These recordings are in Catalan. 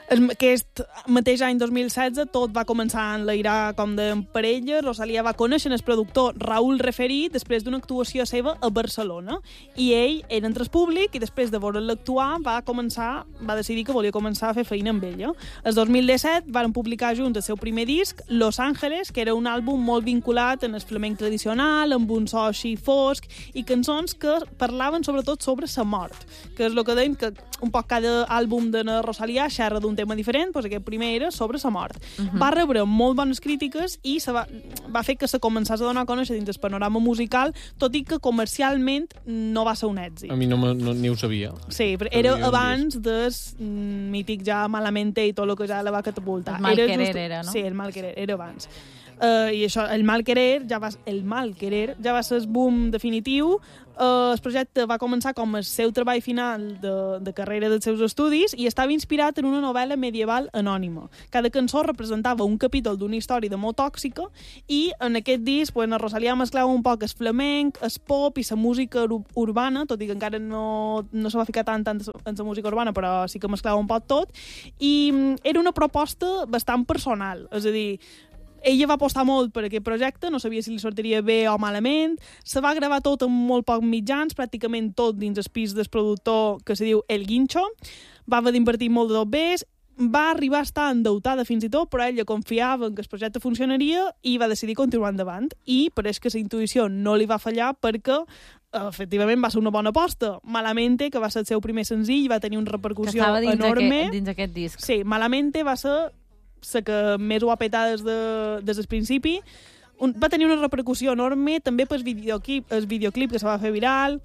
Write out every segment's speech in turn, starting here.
Aquest mateix any 2016 tot va començar a enlairar com de parella. Rosalía va conèixer el productor Raúl Referí després d'una actuació seva a Barcelona. I ell era entre el públic i després de veure'l actuar va decidir que volia començar a fer feina amb ella. El 2017 van publicar junts el seu primer disc, Los Ángeles, que era un àlbum molt vinculat en el flamenc tradicional, amb un so així fosc i cançons que parlaven sobretot sobre la mort, que és el que deim que un poc cada àlbum de la Rosalía xerra d'un tema diferent, doncs aquest primer era sobre la mort. Va rebre molt bones crítiques i va fer que se començés a donar a conèixer dins el panorama musical, tot i que comercialment no va ser un èxit. A mi ni ho sabia. Sí, però era abans del mític ja Malamente i tot el que ja la va catapultar. El Mal Querer era, no? Sí, el Mal Querer, era abans. I això, el Mal Querer ja va ser el boom definitiu. El projecte va començar com el seu treball final de carrera dels seus estudis i estava inspirat en una novel·la medieval anònima. Cada cançó representava un capítol d'una història de molt tòxica i en aquest disc la Rosalía mesclava un poc el flamenc, el pop i la música urbana, tot i que encara no se va ficar tant en la música urbana, però sí que mesclava un poc tot. I era una proposta bastant personal, és a dir, ella va apostar molt per aquest projecte, no sabia si li sortiria bé o malament, se va gravar tot amb molt pocs mitjans, pràcticament tot dins el pis del productor que se diu El Guincho, va haver d'invertir molt de tot bé, va arribar a estar endeutada fins i tot, però ella confiava en que el projecte funcionaria i va decidir continuar endavant, i pareix que la intuïció no li va fallar perquè efectivament va ser una bona aposta. Malamente, que va ser el seu primer senzill, va tenir una repercussió enorme. Dins aquest disc. Sí, Malamente va ser la que més ho ha petat des del principi. Va tenir una repercussió enorme, també pel videoclip que se va fer viral,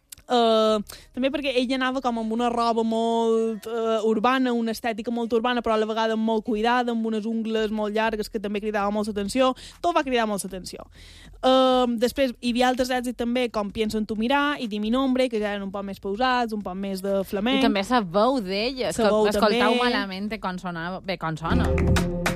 també perquè ella anava com amb una roba molt urbana, una estètica molt urbana, però a la vegada molt cuidada, amb unes ungles molt llargues que també cridava molt l'atenció. Tot va cridar molt l'atenció. Després hi havia altres èxits també, com Pienso en tu mirar i Di mi nombre, que ja eren un poc més pausats, un poc més de flamenc. I també la veu d'ella, que escoltau malament com sonava. Bé, com sona.